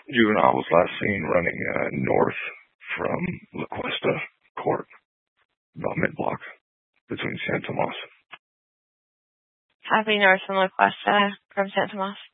Juvenile was last seen running north from La Cuesta Court, about mid-block between San Tomas. Happy north from La Cuesta from San Tomas.